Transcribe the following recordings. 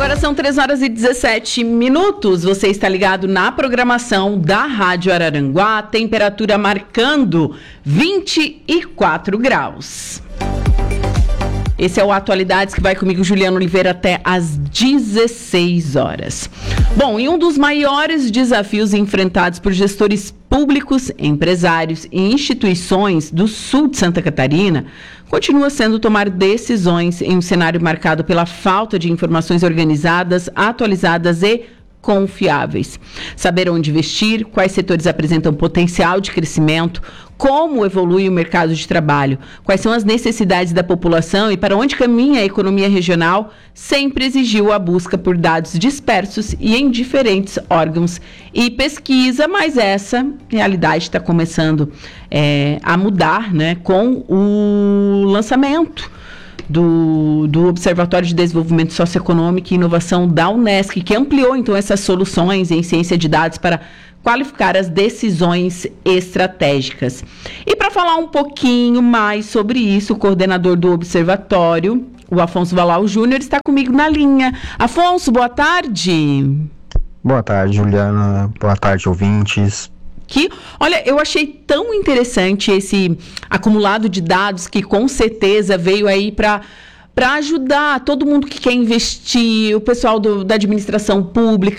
Agora são 3h17. Você está ligado na programação da Rádio Araranguá. Temperatura marcando 24 graus. Esse é o Atualidades, que vai comigo, Juliana Oliveira, até às 16 horas. Bom, e um dos maiores desafios enfrentados por gestores públicos, empresários e instituições do sul de Santa Catarina continua sendo tomar decisões em um cenário marcado pela falta de informações organizadas, atualizadas e confiáveis. Saber onde investir, quais setores apresentam potencial de crescimento, como evolui o mercado de trabalho, quais são as necessidades da população e para onde caminha a economia regional, sempre exigiu a busca por dados dispersos e em diferentes órgãos e pesquisa, mas essa realidade está começando a mudar, né, com o lançamento do Observatório de Desenvolvimento Socioeconômico e Inovação da Unesc, que ampliou, então, essas soluções em ciência de dados para qualificar as decisões estratégicas. E para falar um pouquinho mais sobre isso, o coordenador do Observatório, o Afonso Valau Júnior, está comigo na linha. Afonso, boa tarde. Boa tarde, Juliana. Boa tarde, ouvintes. Olha, eu achei tão interessante esse acumulado de dados que com certeza veio aí para ajudar todo mundo que quer investir, o pessoal da administração pública,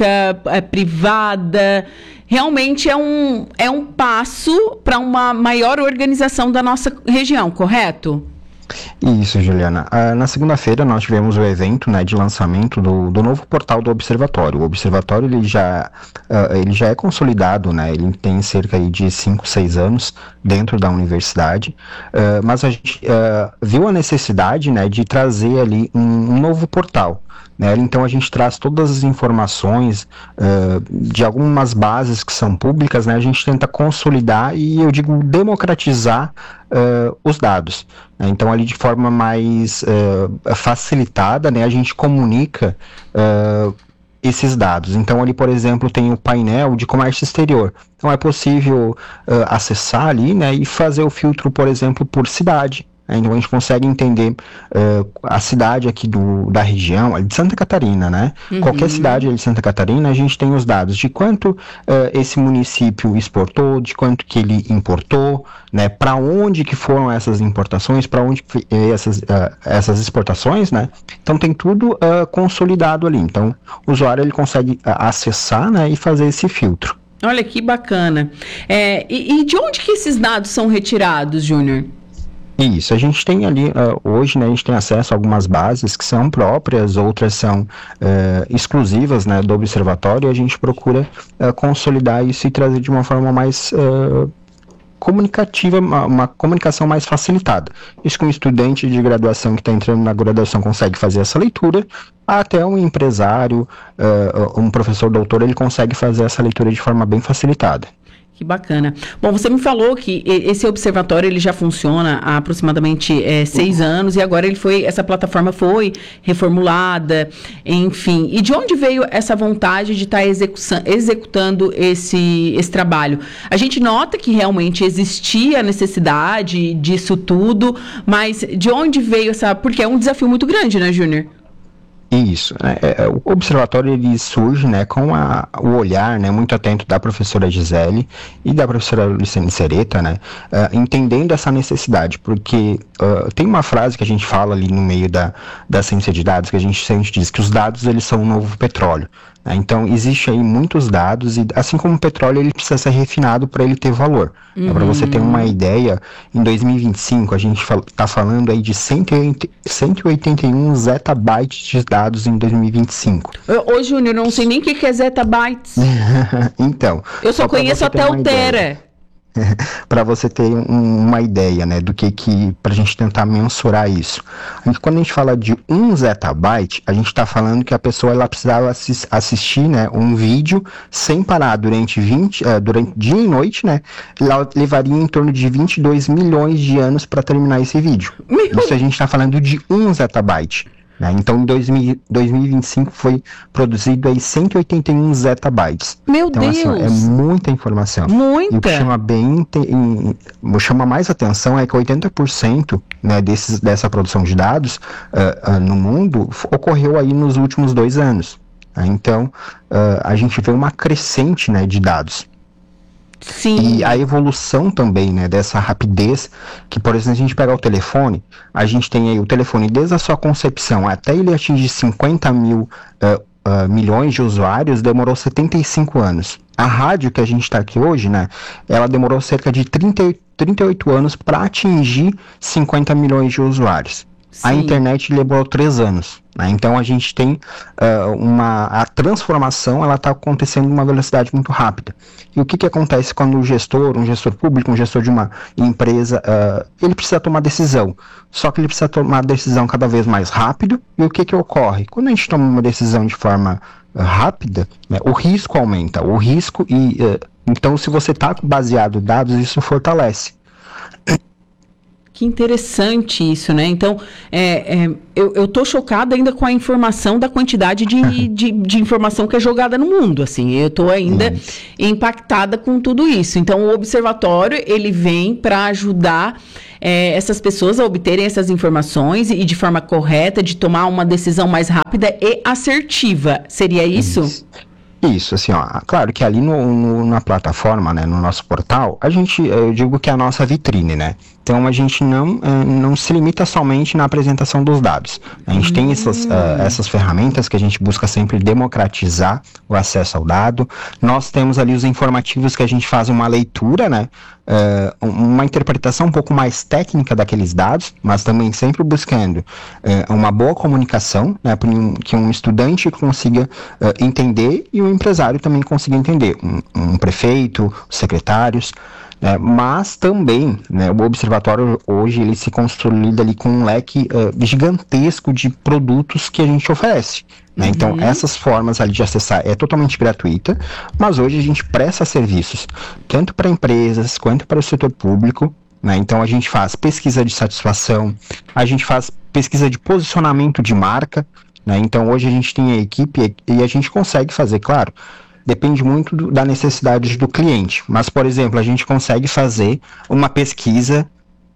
privada. Realmente é um passo para uma maior organização da nossa região, correto? Isso, Juliana. Na segunda-feira nós tivemos o evento, né, de lançamento do novo portal do Observatório. O Observatório ele já é consolidado, né, ele tem cerca aí de 5, 6 anos dentro da universidade, mas a gente viu a necessidade, né, de trazer ali um novo portal. Né? Então a gente traz todas as informações de algumas bases que são públicas, né? A gente tenta consolidar e, eu digo, democratizar os dados. Né? Então ali de forma mais facilitada, né? A gente comunica esses dados. Então ali, por exemplo, tem o painel de comércio exterior. Então é possível acessar ali, né, e fazer o filtro, por exemplo, por cidade. Então a gente consegue entender a cidade aqui da região, de Santa Catarina, né? Uhum. Qualquer cidade de Santa Catarina, a gente tem os dados de quanto esse município exportou, de quanto que ele importou, né? Para onde que foram essas importações, para onde essas exportações, né? Então tem tudo consolidado ali. Então o usuário ele consegue acessar, né, e fazer esse filtro. Olha que bacana. E de onde que esses dados são retirados, Júnior? Isso, a gente tem ali, hoje, né, a gente tem acesso a algumas bases que são próprias, outras são exclusivas, né, do Observatório, e a gente procura consolidar isso e trazer de uma forma mais comunicativa, uma comunicação mais facilitada. Isso que um estudante de graduação que está entrando na graduação consegue fazer essa leitura, até um empresário, um professor doutor, ele consegue fazer essa leitura de forma bem facilitada. Que bacana. Bom, você me falou que esse observatório ele já funciona há aproximadamente 6 anos e agora essa plataforma foi reformulada, enfim. E de onde veio essa vontade de estar executando esse trabalho? A gente nota que realmente existia a necessidade disso tudo, mas de onde veio porque é um desafio muito grande, né, Júnior? Isso, o observatório ele surge, né, com o olhar, né, muito atento da professora Gisele e da professora Luciane Sereta, né, entendendo essa necessidade, porque tem uma frase que a gente fala ali no meio da ciência de dados, que a gente sempre diz que os dados eles são o novo petróleo. Né? Então existe aí muitos dados e assim como o petróleo ele precisa ser refinado para ele ter valor. Uhum. Para você ter uma ideia, em 2025 a gente está falando aí de 181 zettabytes de dados em 2025. Ô Júnior, não sei nem o que é zettabytes. Então. Eu só conheço até o tera. Para você ter uma ideia, né, do que para a gente tentar mensurar isso. Quando a gente fala de 1 zettabyte, a gente está falando que a pessoa ela precisava assistir, né, um vídeo sem parar durante dia e noite, né, ela levaria em torno de 22 milhões de anos para terminar esse vídeo. Isso a gente está falando de 1 zettabyte. né? Então, em 2025 foi produzido aí 181 zettabytes. Meu então, Deus! Assim, é muita informação. Muita! E o que chama mais atenção é que 80%, né, dessa produção de dados no mundo ocorreu aí nos últimos 2 anos. Então, a gente vê uma crescente, né, de dados. Sim. E a evolução também, né, dessa rapidez, que, por exemplo, a gente pegar o telefone, a gente tem aí o telefone desde a sua concepção até ele atingir 50 milhões de usuários, demorou 75 anos. A rádio que a gente está aqui hoje, né, ela demorou cerca de 38 anos para atingir 50 milhões de usuários. Sim. A internet demorou 3 anos. Né? Então a gente tem a transformação, ela está acontecendo numa velocidade muito rápida. E o que acontece quando um gestor público, um gestor de uma empresa, ele precisa tomar decisão. Só que ele precisa tomar decisão cada vez mais rápido. E o que ocorre? Quando a gente toma uma decisão de forma rápida, né, o risco aumenta. Então, se você está baseado em dados, isso fortalece. Que interessante isso, né? Então, eu tô chocada ainda com a informação da quantidade de informação que é jogada no mundo, assim. Eu tô ainda impactada com tudo isso. Então, o observatório, ele vem para ajudar essas pessoas a obterem essas informações e de forma correta, de tomar uma decisão mais rápida e assertiva. Seria isso? Isso, assim, ó, claro que ali na plataforma, né, no nosso portal, eu digo que é a nossa vitrine, né? Então a gente não se limita somente na apresentação dos dados. A gente tem essas ferramentas que a gente busca sempre democratizar o acesso ao dado. Nós temos ali os informativos que a gente faz uma leitura, né? Uma interpretação um pouco mais técnica daqueles dados, mas também sempre buscando uma boa comunicação, né, para que um estudante consiga entender e o empresário também consiga entender, um prefeito, os secretários. Mas também, né, o observatório hoje ele se consolida ali com um leque gigantesco de produtos que a gente oferece. Né? Então, essas formas ali de acessar é totalmente gratuita, mas hoje a gente presta serviços tanto para empresas quanto para o setor público. Né? Então, a gente faz pesquisa de satisfação, a gente faz pesquisa de posicionamento de marca. Né? Então, hoje a gente tem a equipe e a gente consegue fazer, claro, depende muito da necessidade do cliente. Mas, por exemplo, a gente consegue fazer uma pesquisa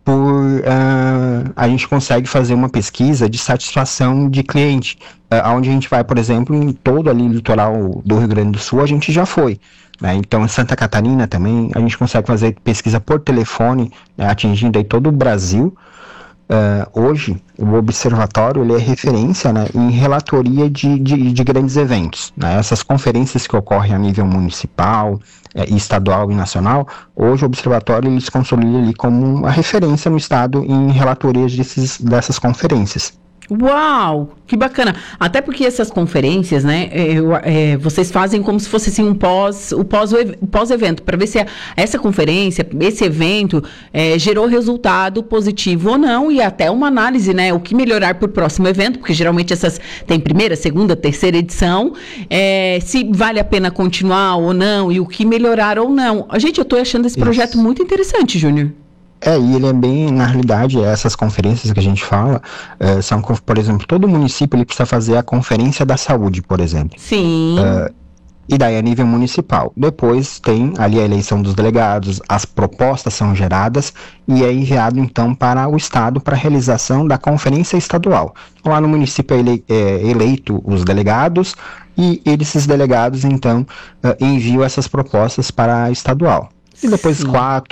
a gente consegue fazer uma pesquisa de satisfação de cliente, onde a gente vai, por exemplo, em todo ali o litoral do Rio Grande do Sul, a gente já foi. Né? Então, em Santa Catarina também, a gente consegue fazer pesquisa por telefone, né, atingindo aí todo o Brasil. Hoje, o observatório ele é referência, né, em relatoria de grandes eventos. Né? Essas conferências que ocorrem a nível municipal, estadual e nacional, hoje o observatório ele se consolida ali como uma referência no estado em relatorias dessas conferências. Uau, que bacana. Até porque essas conferências, né, vocês fazem como se fosse assim o pós-evento, para ver se essa conferência, esse evento gerou resultado positivo ou não, e até uma análise, né, o que melhorar para o próximo evento, porque geralmente essas tem primeira, segunda, terceira edição, se vale a pena continuar ou não, e o que melhorar ou não. Gente, eu estou achando esse projeto muito interessante, Júnior. E ele é bem, na realidade, essas conferências que a gente fala, são, por exemplo, todo município ele precisa fazer a conferência da saúde, por exemplo. Sim. E daí a nível municipal. Depois tem ali a eleição dos delegados, as propostas são geradas e é enviado então para o estado para a realização da conferência estadual. Lá no município é eleito os delegados e esses delegados então enviam essas propostas para a estadual. E depois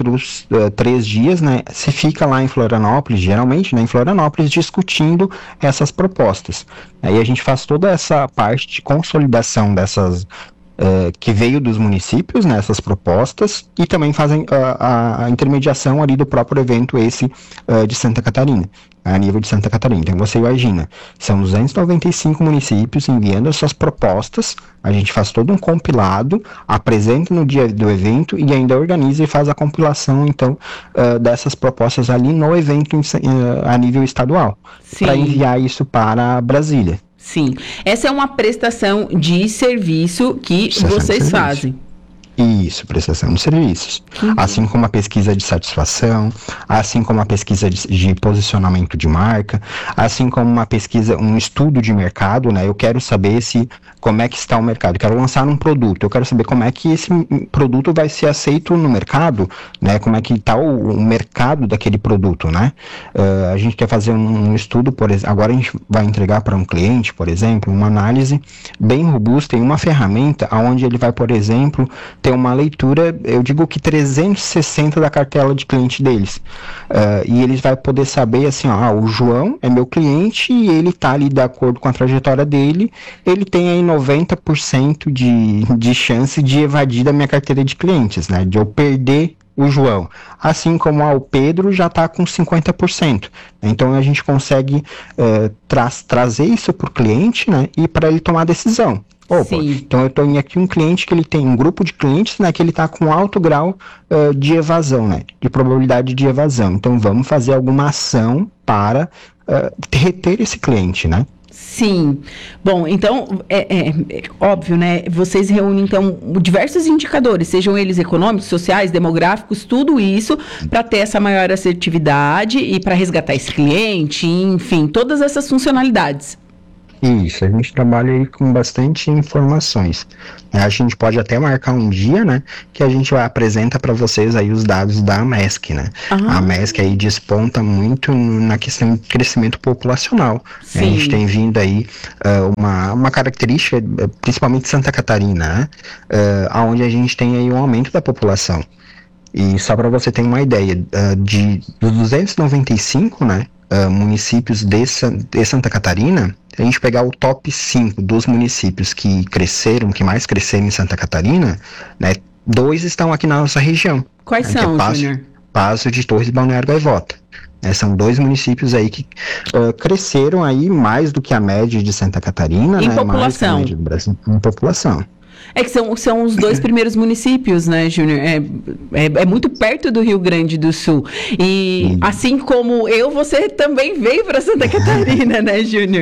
3 dias, né, se fica lá em Florianópolis, geralmente, né, em Florianópolis, discutindo essas propostas. Aí a gente faz toda essa parte de consolidação dessas, que veio dos municípios, né, essas propostas, e também fazem a intermediação ali do próprio evento de Santa Catarina, a nível de Santa Catarina. Então você imagina, são 295 municípios enviando as suas propostas, a gente faz todo um compilado, apresenta no dia do evento e ainda organiza e faz a compilação, então, dessas propostas ali no evento a nível estadual, para enviar isso para Brasília. Sim, essa é uma prestação de serviço que vocês fazem. Isso, prestação de serviços. Assim como a pesquisa de satisfação, assim como a pesquisa de posicionamento de marca, assim como uma pesquisa, um estudo de mercado, né? Eu quero saber como é que está o mercado. Eu quero lançar um produto, eu quero saber como é que esse produto vai ser aceito no mercado, né? Como é que está o mercado daquele produto, né? A gente quer fazer um estudo, por exemplo, agora a gente vai entregar para um cliente, por exemplo, uma análise bem robusta em uma ferramenta onde ele vai, por exemplo, ter uma leitura, eu digo que 360 da cartela de cliente deles. E eles vai poder saber assim, o João é meu cliente e ele está ali de acordo com a trajetória dele, ele tem aí 90% de chance de evadir da minha carteira de clientes, né? De eu perder o João. Assim como o Pedro já está com 50%. Então a gente consegue trazer isso para o cliente, né? E para ele tomar decisão. Opa, então eu tenho aqui um cliente que ele tem um grupo de clientes, né, que ele está com alto grau de evasão, né, de probabilidade de evasão. Então vamos fazer alguma ação para reter esse cliente, né? Sim. Bom, então, é óbvio, né? Vocês reúnem, então, diversos indicadores, sejam eles econômicos, sociais, demográficos, tudo isso para ter essa maior assertividade e para resgatar esse cliente, enfim, todas essas funcionalidades. Isso, a gente trabalha aí com bastante informações. A gente pode até marcar um dia, né, que a gente apresenta para vocês aí os dados da AMESC, né? A AMESC aí desponta muito na questão de crescimento populacional. A gente tem vindo aí uma característica, principalmente Santa Catarina, né, onde a gente tem aí um aumento da população. E só para você ter uma ideia, dos 295, né, municípios de Santa Catarina, se a gente pegar o top 5 dos municípios que mais cresceram em Santa Catarina, né, 2 estão aqui na nossa região. Quais são, Júnior? Passo de Torres e Balneário Gaivota. São 2 municípios aí que cresceram aí mais do que a média de Santa Catarina, em né, população. Mais que a média do Brasil, em população. É que são os 2 primeiros municípios, né, Júnior? É muito perto do Rio Grande do Sul. E assim como você também veio para Santa Catarina, né, Júnior?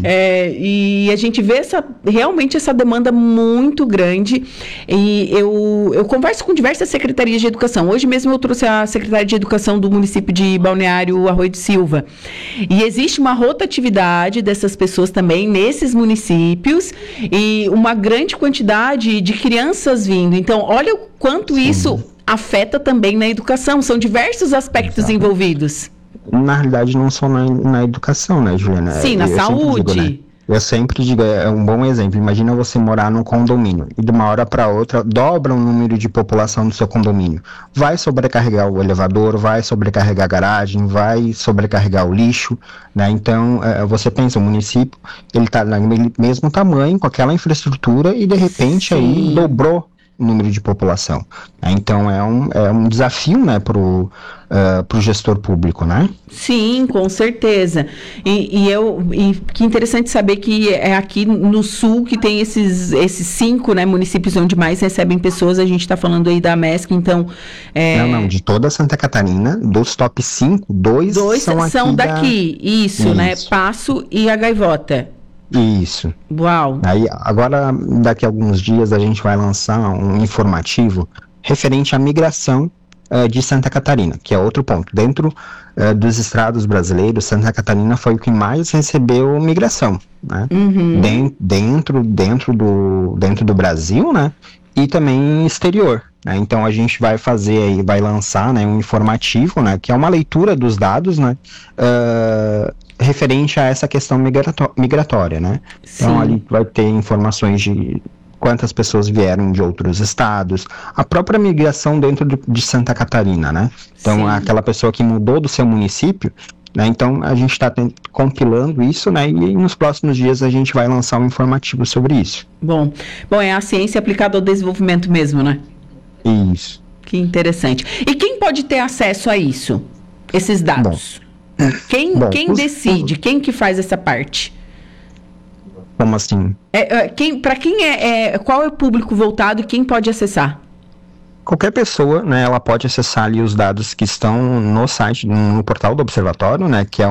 E a gente vê realmente essa demanda muito grande. E eu converso com diversas secretarias de educação. Hoje mesmo eu trouxe a secretária de educação do município de Balneário Arroio de Silva. E existe uma rotatividade dessas pessoas também nesses municípios e uma grande quantidade de crianças vindo. Então, olha o quanto isso afeta também na educação. São diversos aspectos envolvidos. Na realidade, não só na educação, né, Juliana? Sim, na saúde. Eu sempre digo, é um bom exemplo. Imagina você morar num condomínio e de uma hora para outra dobra o número de população do seu condomínio. Vai sobrecarregar o elevador, vai sobrecarregar a garagem, vai sobrecarregar o lixo, né? Então, você pensa, o município, ele está no mesmo tamanho, com aquela infraestrutura e de repente aí dobrou o número de população. Então, é um desafio, né, pro gestor público, né? Sim, com certeza. E que interessante saber que é aqui no sul que tem esses 5, né, municípios onde mais recebem pessoas. A gente está falando aí da AMESC, então... Não, de toda Santa Catarina, dos top 5, 2 são daqui. Isso, né? Passo e a Gaivota. Isso. Uau. Aí, agora, daqui a alguns dias, a gente vai lançar um informativo referente à migração de Santa Catarina, que é outro ponto. Dentro dos estados brasileiros, Santa Catarina foi o que mais recebeu migração, né? Dentro do Brasil, né? E também exterior. Né? Então a gente vai lançar, né, um informativo, né, que é uma leitura dos dados, né, referente a essa questão migratória, né? Então ali vai ter informações de quantas pessoas vieram de outros estados, a própria migração dentro de Santa Catarina, né? Então aquela pessoa que mudou do seu município, né? Então a gente está compilando isso, né? E nos próximos dias a gente vai lançar um informativo sobre isso. Bom, é a ciência aplicada ao desenvolvimento mesmo, né? Isso. Que interessante. E quem pode ter acesso a isso? Esses dados? Quem decide? Quem que faz essa parte? Como assim? Qual é o público voltado e quem pode acessar? Qualquer pessoa, né, ela pode acessar ali os dados que estão no site, no portal do Observatório, né, que é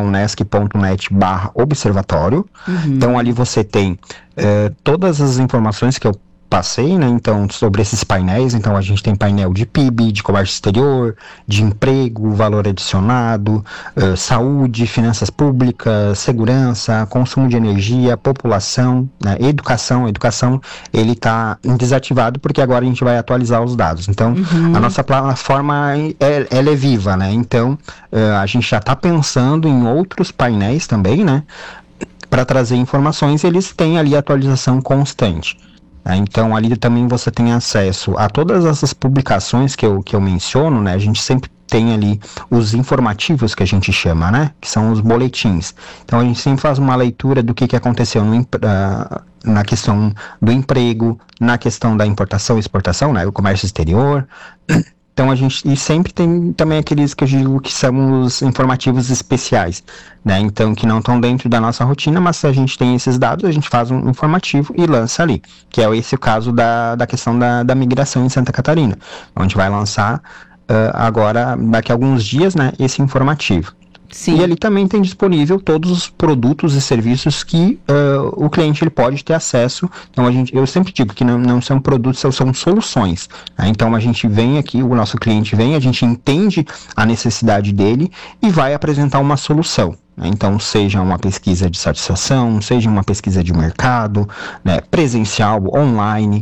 unesc.net/observatório. Então ali você tem todas as informações que eu passei, né, então, sobre esses painéis. Então a gente tem painel de PIB, de comércio exterior, de emprego, valor adicionado, saúde, finanças públicas, segurança, consumo de energia, população, né, educação, ele está desativado porque agora a gente vai atualizar os dados. Então, a nossa plataforma, ela é viva, né, então a gente já está pensando em outros painéis também, né, para trazer informações. Eles têm ali atualização constante. Então, ali também você tem acesso a todas essas publicações que eu menciono, né? A gente sempre tem ali os informativos, que a gente chama, né? Que são os boletins. Então, a gente sempre faz uma leitura do que aconteceu na questão do emprego, na questão da importação e exportação, né? O comércio exterior. Então, e sempre tem também aqueles que eu digo que são os informativos especiais, né? Então, que não estão dentro da nossa rotina, mas se a gente tem esses dados, a gente faz um informativo e lança ali, que é esse o caso da questão da migração em Santa Catarina. A gente vai lançar agora, daqui a alguns dias, né, esse informativo. Sim. E ali também tem disponível todos os produtos e serviços que o cliente ele pode ter acesso. Então eu sempre digo que não são produtos, são soluções, né? Então a gente vem aqui, o nosso cliente vem, a gente entende a necessidade dele e vai apresentar uma solução. Então, seja uma pesquisa de satisfação, seja uma pesquisa de mercado, né, presencial, online,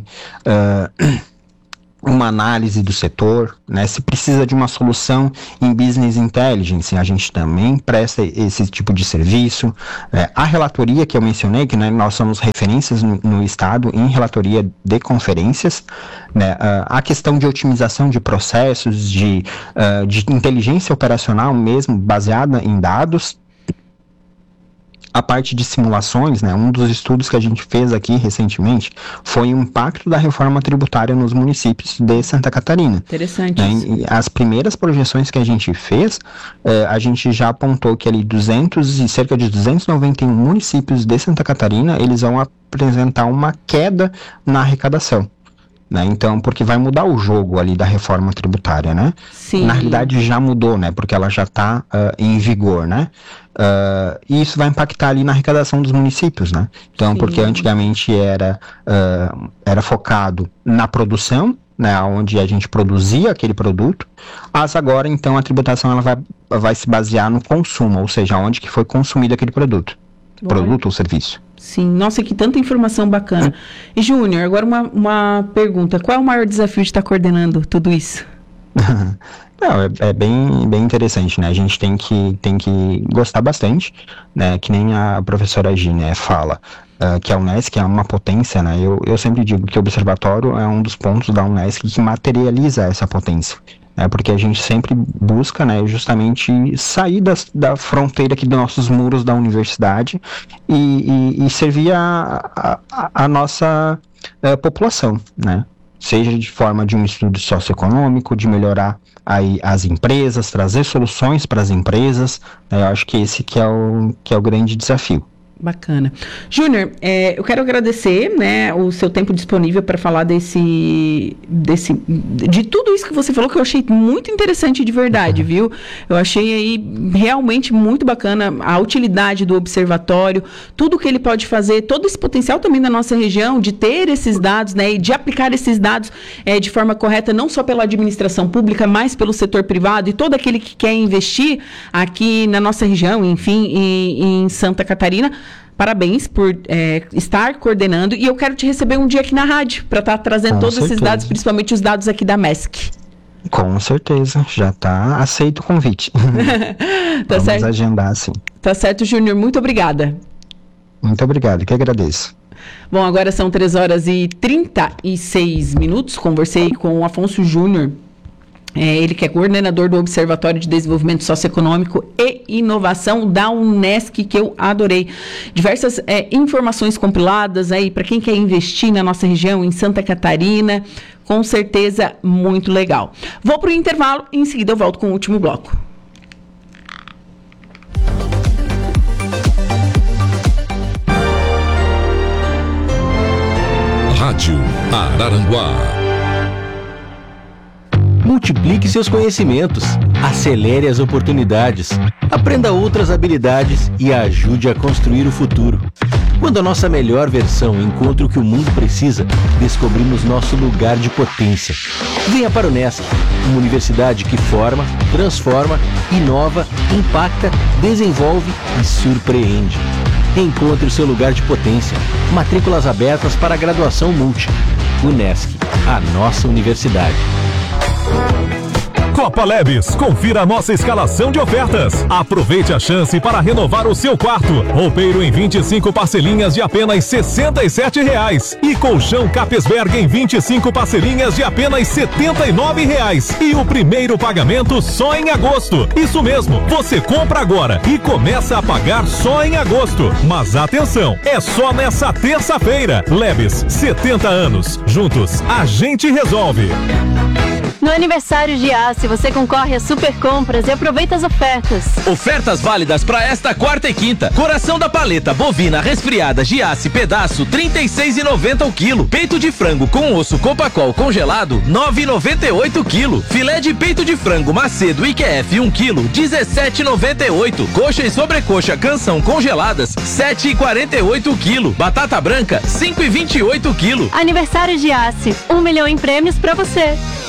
uma análise do setor, né? Se precisa de uma solução em Business Intelligence, a gente também presta esse tipo de serviço. A relatoria que eu mencionei, que, né, nós somos referências no estado em relatoria de conferências, né? A questão de otimização de processos, de inteligência operacional mesmo, baseada em dados. A parte de simulações, né, um dos estudos que a gente fez aqui recentemente foi o impacto da reforma tributária nos municípios de Santa Catarina. Interessante. Né, e as primeiras projeções que a gente fez, a gente já apontou que ali cerca de 291 municípios de Santa Catarina, eles vão apresentar uma queda na arrecadação. Né? Então, porque vai mudar o jogo ali da reforma tributária, né? Sim. Na realidade já mudou, né? Porque ela já está em vigor, né? E isso vai impactar ali na arrecadação dos municípios, né? Então, sim, porque antigamente era focado na produção, né? Onde a gente produzia aquele produto, mas agora, então, a tributação ela vai se basear no consumo, ou seja, onde que foi consumido aquele produto ou serviço. Sim, nossa, que tanta informação bacana. E Júnior, agora uma pergunta, qual é o maior desafio de estar coordenando tudo isso? Não, é bem interessante, né? A gente tem que gostar bastante, né? Que nem a professora Gi, né, fala, que a Unesc é uma potência, né? Eu sempre digo que o observatório é um dos pontos da Unesc que materializa essa potência. Porque a gente sempre busca, né, justamente sair da fronteira aqui dos nossos muros da universidade e servir a nossa população, né? Seja de forma de um estudo socioeconômico, de melhorar aí as empresas, trazer soluções para as empresas, né? Eu acho que esse que é o grande desafio. Bacana. Júnior, eu quero agradecer, né, o seu tempo disponível para falar de tudo isso que você falou, que eu achei muito interessante de verdade, viu? Eu achei aí realmente muito bacana a utilidade do observatório, tudo que ele pode fazer, todo esse potencial também da nossa região, de ter esses dados, né, e de aplicar esses dados de forma correta, não só pela administração pública, mas pelo setor privado e todo aquele que quer investir aqui na nossa região, enfim, em Santa Catarina. Parabéns por estar coordenando, e eu quero te receber um dia aqui na rádio para estar trazendo todos esses dados, principalmente os dados aqui da MESC. Com certeza, já está aceito o convite. Tá. Vamos agendar, sim. Tá certo, Júnior, muito obrigada. Muito obrigado, que agradeço. Bom, agora são 3h36. Conversei com o Afonso Júnior. Ele que é coordenador do Observatório de Desenvolvimento Socioeconômico e Inovação da Unesc, que eu adorei. Diversas informações compiladas aí para quem quer investir na nossa região, em Santa Catarina. Com certeza, muito legal. Vou para o intervalo e em seguida eu volto com o último bloco. Rádio Araranguá. Multiplique seus conhecimentos, acelere as oportunidades, aprenda outras habilidades e ajude a construir o futuro. Quando a nossa melhor versão encontra o que o mundo precisa, descobrimos nosso lugar de potência. Venha para o Unesc, uma universidade que forma, transforma, inova, impacta, desenvolve e surpreende. Encontre o seu lugar de potência. Matrículas abertas para a graduação multi. Unesc, a nossa universidade. Copa Lebes, confira a nossa escalação de ofertas. Aproveite a chance para renovar o seu quarto. Roupeiro em 25 parcelinhas de apenas R$ 67,00. E colchão Capesberg em 25 parcelinhas de apenas R$ 79,00. E o primeiro pagamento só em agosto. Isso mesmo, você compra agora e começa a pagar só em agosto. Mas atenção, é só nessa terça-feira. Lebes, 70 anos. Juntos, a gente resolve. No aniversário de Giasse, você concorre a super compras e aproveita as ofertas. Ofertas válidas para esta quarta e quinta. Coração da paleta bovina resfriada Giasse pedaço R$ 36,90 o quilo. Peito de frango com osso Copacol congelado R$ 9,98 o quilo. Filé de peito de frango Macedo IQF 1 quilo R$ 17,98. Coxa e sobrecoxa Canção congeladas R$ 7,48 o quilo. Batata branca R$ 5,28 o quilo. Aniversário de Giasse, 1 milhão em prêmios para você.